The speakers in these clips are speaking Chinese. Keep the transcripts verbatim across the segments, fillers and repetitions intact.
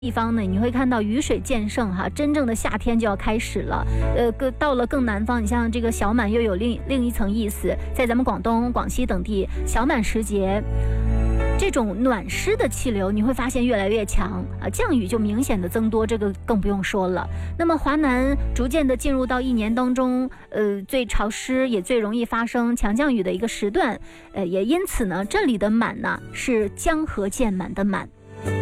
地方呢，你会看到雨水渐盛哈，真正的夏天就要开始了。呃，更到了更南方，你像这个小满又有另另一层意思，在咱们广东、广西等地，小满时节，这种暖湿的气流你会发现越来越强啊，降雨就明显的增多，这个更不用说了。那么华南逐渐的进入到一年当中，呃，最潮湿也最容易发生强降雨的一个时段，呃，也因此呢，这里的满呢是江河渐满的满。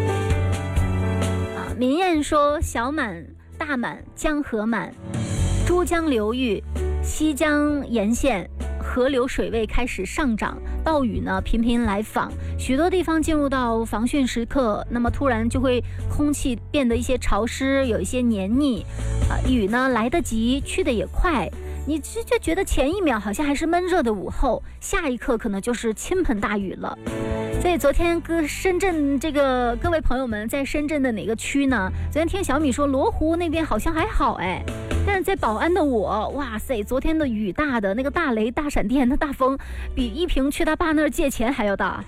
民谚说小满、大满、江河满，珠江流域、西江沿线河流水位开始上涨，暴雨呢频频来访，许多地方进入到防汛时刻，那么突然就会空气变得一些潮湿，有一些黏腻，啊、呃，雨呢来得急，去得也快。你就觉得前一秒好像还是闷热的午后，下一刻可能就是倾盆大雨了。所以昨天跟深圳这个各位朋友们在深圳的哪个区呢？昨天听小米说罗湖那边好像还好哎，但是在宝安的我，哇塞，昨天的雨大的那个大雷大闪电，那大风比一平去他爸那儿借钱还要大。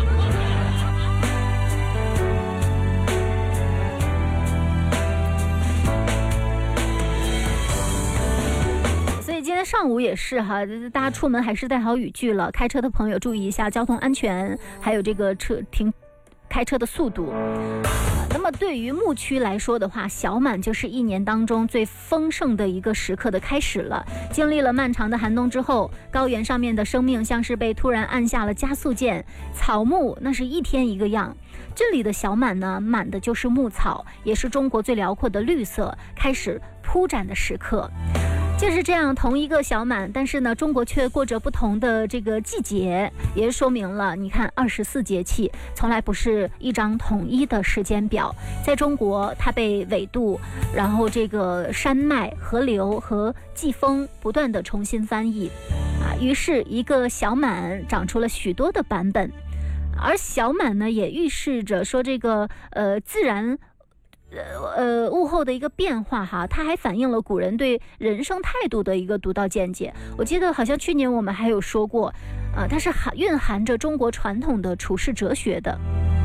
今天上午也是哈，大家出门还是带好雨具了，开车的朋友注意一下交通安全，还有这个车停开车的速度。那么对于牧区来说的话，小满就是一年当中最丰盛的一个时刻的开始了。经历了漫长的寒冬之后，高原上面的生命像是被突然按下了加速键，草木那是一天一个样。这里的小满呢，满的就是牧草，也是中国最辽阔的绿色开始铺展的时刻。就是这样，同一个小满，但是呢，中国却过着不同的这个季节，也说明了，你看二十四节气从来不是一张统一的时间表，在中国它被纬度，然后这个山脉、河流和季风不断的重新翻译，啊，于是一个小满长出了许多的版本，而小满呢，也预示着说这个呃自然。呃，物候的一个变化哈，它还反映了古人对人生态度的一个独到见解。我记得好像去年我们还有说过，啊、呃，它是含蕴含着中国传统的处世哲学的。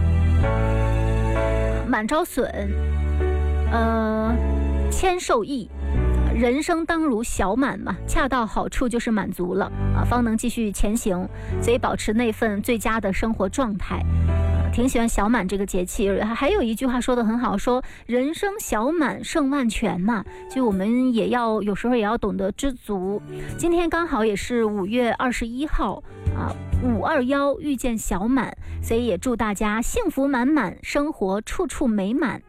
满招损，呃，谦受益，人生当如小满嘛，恰到好处就是满足了啊，方能继续前行，所以保持那份最佳的生活状态。挺喜欢小满这个节气，还有一句话说得很好，说人生小满胜万全嘛，就我们也要有时候也要懂得知足。今天刚好也是五月二十一号啊，五二幺遇见小满，所以也祝大家幸福满满，生活处处美满。